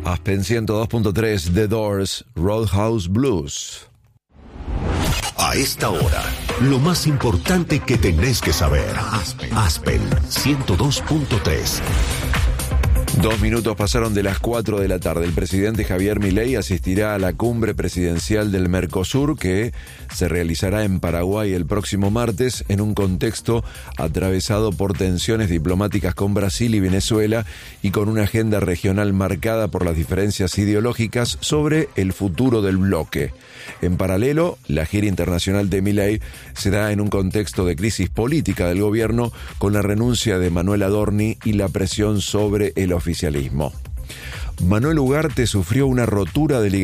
Aspen 102.3, The Doors, Roadhouse Blues. A esta hora, lo más importante que tenés que saber. Aspen 102.3. 2 minutos pasaron de las 4 de la tarde. El presidente Javier Milei asistirá a la cumbre presidencial del Mercosur, que se realizará en Paraguay el próximo martes, en un contexto atravesado por tensiones diplomáticas con Brasil y Venezuela y con una agenda regional marcada por las diferencias ideológicas sobre el futuro del bloque. En paralelo, la gira internacional de Milei se da en un contexto de crisis política del gobierno, con la renuncia de Manuel Adorni y la presión sobre el oficialismo. Manuel Ugarte sufrió una rotura de ligamento